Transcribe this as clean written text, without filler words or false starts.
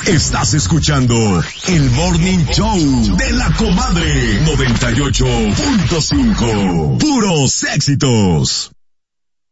Estás escuchando el Morning Show de la Comadre 98.5. Puros éxitos.